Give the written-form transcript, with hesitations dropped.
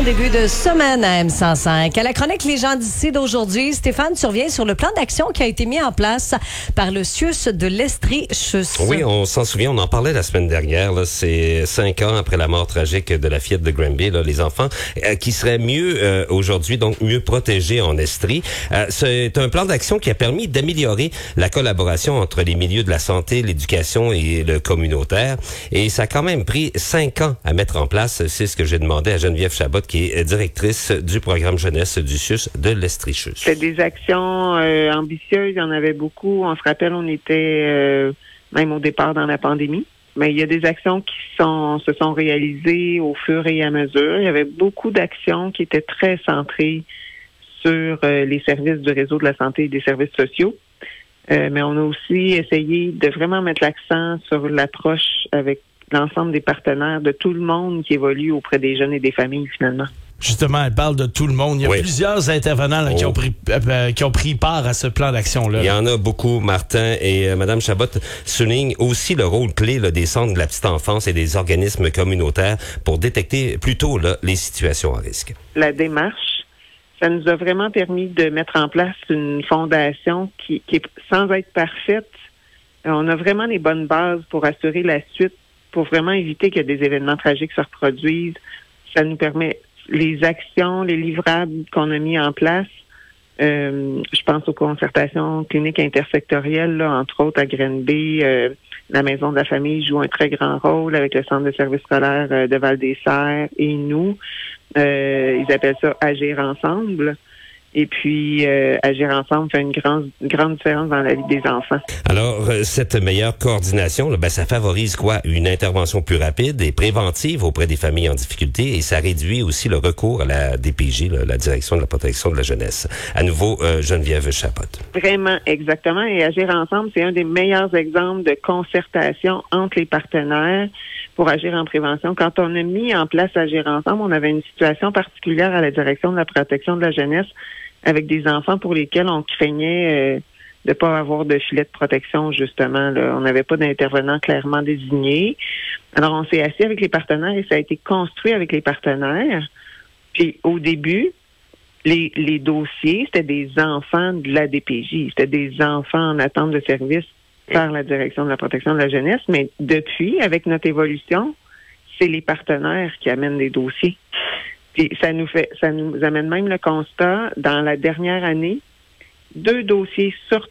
Bon début de semaine à M105. À la chronique Les gens d'ici d'aujourd'hui, Stéphane survient sur le plan d'action qui a été mis en place par le CIUS de l'Estrie-Chus. Oui, on s'en souvient, on en parlait la semaine dernière. Là, c'est 5 ans après la mort tragique de la fillette de Granby, là, les enfants qui seraient mieux aujourd'hui, donc mieux protégés en Estrie. C'est un plan d'action qui a permis d'améliorer la collaboration entre les milieux de la santé, l'éducation et le communautaire. Et ça a quand même pris 5 ans à mettre en place. C'est ce que j'ai demandé à Geneviève Chabot, qui est directrice du programme jeunesse du CIUS de l'Estrie-Chus. C'était des actions ambitieuses, il y en avait beaucoup. On se rappelle, on était même au départ dans la pandémie. Mais il y a des actions qui se sont réalisées au fur et à mesure. Il y avait beaucoup d'actions qui étaient très centrées sur les services du réseau de la santé et des services sociaux. Mais on a aussi essayé de vraiment mettre l'accent sur l'approche avec l'ensemble des partenaires, de tout le monde qui évolue auprès des jeunes et des familles, finalement. Justement, elle parle de tout le monde. Il y a plusieurs intervenants là, qui ont pris part à ce plan d'action-là. Il y en a beaucoup, Martin, et Mme Chabot souligne aussi le rôle clé là, des centres de la petite enfance et des organismes communautaires pour détecter plus tôt là, les situations à risque. La démarche, ça nous a vraiment permis de mettre en place une fondation qui est sans être parfaite. On a vraiment les bonnes bases pour assurer la suite, pour vraiment éviter que des événements tragiques se reproduisent. Ça nous permet les actions, les livrables qu'on a mis en place. Je pense aux concertations cliniques intersectorielles, là, entre autres à Granby. La Maison de la famille joue un très grand rôle avec le Centre de services scolaires de Val-des-Serres et nous. Ils appellent ça Agir ensemble. Et puis, agir ensemble fait une grande différence dans la vie des enfants. Alors, cette meilleure coordination, là, ça favorise quoi? Une intervention plus rapide et préventive auprès des familles en difficulté et ça réduit aussi le recours à la DPJ, là, la Direction de la protection de la jeunesse. À nouveau, Geneviève Chabot. Vraiment, exactement. Et agir ensemble, c'est un des meilleurs exemples de concertation entre les partenaires pour agir en prévention. Quand on a mis en place Agir ensemble, on avait une situation particulière à la Direction de la protection de la jeunesse avec des enfants pour lesquels on craignait de pas avoir de filet de protection, justement. Là. On n'avait pas d'intervenant clairement désigné. Alors, on s'est assis avec les partenaires et ça a été construit avec les partenaires. Puis, au début, les dossiers, c'était des enfants de la DPJ. C'était des enfants en attente de service par la Direction de la protection de la jeunesse. Mais depuis, avec notre évolution, c'est les partenaires qui amènent les dossiers. Puis ça nous amène même le constat, dans la dernière année, 2 dossiers sur